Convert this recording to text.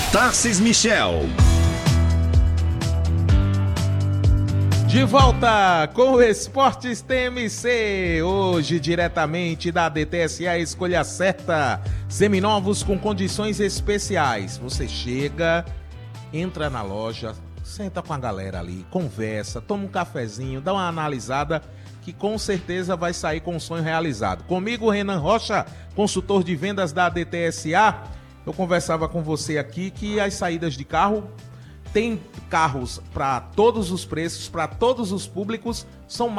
Tarcis Michel. De volta com o Esportes TMC, hoje diretamente da DTSA Escolha Certa, seminovos com condições especiais. Você chega, entra na loja, senta com a galera ali, conversa, toma um cafezinho, dá uma analisada que com certeza vai sair com um sonho realizado. Comigo, Renan Rocha, consultor de vendas da DTSA, eu conversava com você aqui que as saídas de carro... Tem carros para todos os preços, para todos os públicos, são